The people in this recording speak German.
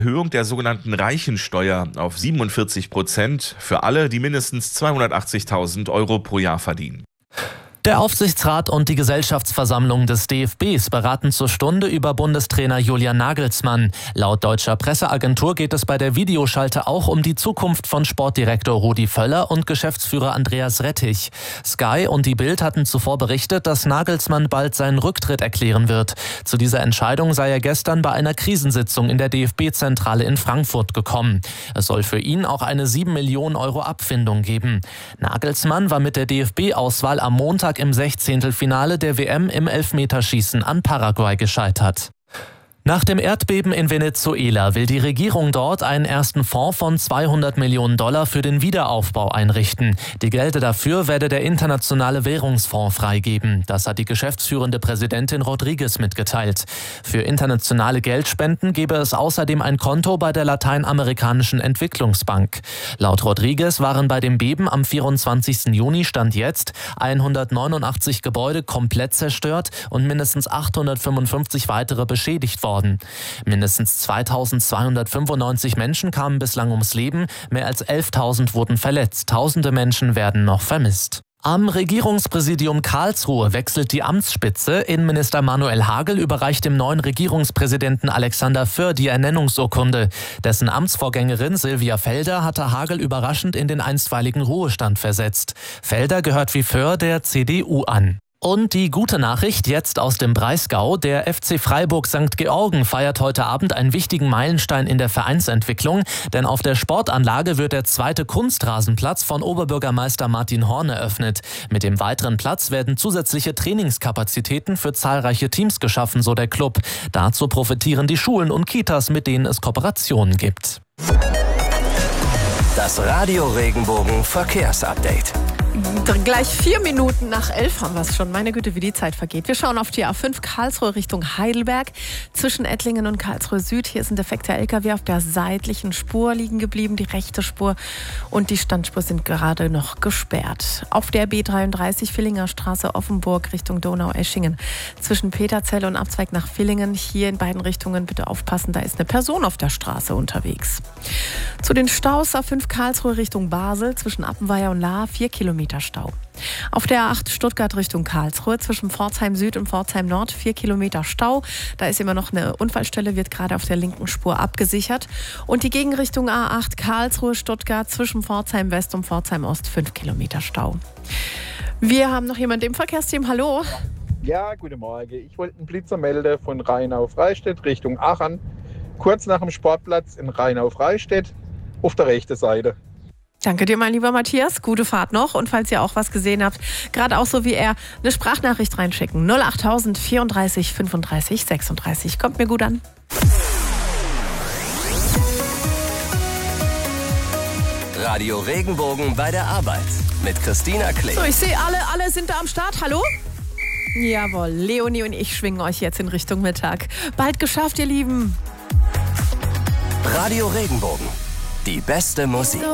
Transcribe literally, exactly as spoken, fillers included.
Erhöhung der sogenannten Reichensteuer auf siebenundvierzig Prozent für alle, die mindestens zweihundertachtzigtausend Euro pro Jahr verdienen. Der Aufsichtsrat und die Gesellschaftsversammlung des D F Bs beraten zur Stunde über Bundestrainer Julian Nagelsmann. Laut deutscher Presseagentur geht es bei der Videoschalte auch um die Zukunft von Sportdirektor Rudi Völler und Geschäftsführer Andreas Rettich. Sky und die Bild hatten zuvor berichtet, dass Nagelsmann bald seinen Rücktritt erklären wird. Zu dieser Entscheidung sei er gestern bei einer Krisensitzung in der D F B-Zentrale in Frankfurt gekommen. Es soll für ihn auch eine sieben Millionen Euro Abfindung geben. Nagelsmann war mit der D F B-Auswahl am Montag im Sechzehntelfinale der W M im Elfmeterschießen an Paraguay gescheitert. Nach dem Erdbeben in Venezuela will die Regierung dort einen ersten Fonds von zweihundert Millionen Dollar für den Wiederaufbau einrichten. Die Gelder dafür werde der Internationale Währungsfonds freigeben. Das hat die geschäftsführende Präsidentin Rodriguez mitgeteilt. Für internationale Geldspenden gebe es außerdem ein Konto bei der Lateinamerikanischen Entwicklungsbank. Laut Rodriguez waren bei dem Beben am vierundzwanzigsten Juni Stand jetzt hundertneunundachtzig Gebäude komplett zerstört und mindestens achthundertfünfundfünfzig weitere beschädigt worden. Mindestens zweitausendzweihundertfünfundneunzig Menschen kamen bislang ums Leben, mehr als elftausend wurden verletzt, tausende Menschen werden noch vermisst. Am Regierungspräsidium Karlsruhe wechselt die Amtsspitze. Innenminister Manuel Hagel überreicht dem neuen Regierungspräsidenten Alexander Föhr die Ernennungsurkunde. Dessen Amtsvorgängerin Silvia Felder hatte Hagel überraschend in den einstweiligen Ruhestand versetzt. Felder gehört wie Föhr der C D U an. Und die gute Nachricht jetzt aus dem Breisgau. Der F C Freiburg Sankt Georgen feiert heute Abend einen wichtigen Meilenstein in der Vereinsentwicklung. Denn auf der Sportanlage wird der zweite Kunstrasenplatz von Oberbürgermeister Martin Horn eröffnet. Mit dem weiteren Platz werden zusätzliche Trainingskapazitäten für zahlreiche Teams geschaffen, so der Club. Dazu profitieren die Schulen und Kitas, mit denen es Kooperationen gibt. Das Radio Regenbogen Verkehrsupdate. Gleich vier Minuten nach elf haben wir es schon. Meine Güte, wie die Zeit vergeht. Wir schauen auf die A fünf Karlsruhe Richtung Heidelberg. Zwischen Ettlingen und Karlsruhe Süd. Hier ist ein defekter L K W auf der seitlichen Spur liegen geblieben. Die rechte Spur und die Standspur sind gerade noch gesperrt. Auf der B dreiunddreißig Villinger Straße Offenburg Richtung Donaueschingen. Zwischen Peterzell und Abzweig nach Villingen. Hier in beiden Richtungen bitte aufpassen. Da ist eine Person auf der Straße unterwegs. Zu den Staus A fünf Karlsruhe Richtung Basel. Zwischen Appenweier und Lahr vier Kilometer Stau. Auf der A acht Stuttgart Richtung Karlsruhe zwischen Pforzheim Süd und Pforzheim Nord vier Kilometer Stau. Da ist immer noch eine Unfallstelle, wird gerade auf der linken Spur abgesichert. Und die Gegenrichtung A acht Karlsruhe Stuttgart zwischen Pforzheim West und Pforzheim Ost fünf Kilometer Stau. Wir haben noch jemanden im Verkehrsteam. Hallo. Ja, guten Morgen. Ich wollte einen Blitzer melden von Rheinau-Freistedt Richtung Aachen. Kurz nach dem Sportplatz in Rheinau-Freistedt auf der rechten Seite. Danke dir, mein lieber Matthias. Gute Fahrt noch. Und falls ihr auch was gesehen habt, gerade auch so wie er, eine Sprachnachricht reinschicken. null achttausend vierunddreißig fünfunddreißig sechsunddreißig. Kommt mir gut an. Radio Regenbogen bei der Arbeit mit Christina Klee. So, ich sehe alle, alle sind da am Start. Hallo? Jawohl, Leonie und ich schwingen euch jetzt in Richtung Mittag. Bald geschafft, ihr Lieben. Radio Regenbogen. Die beste Musik.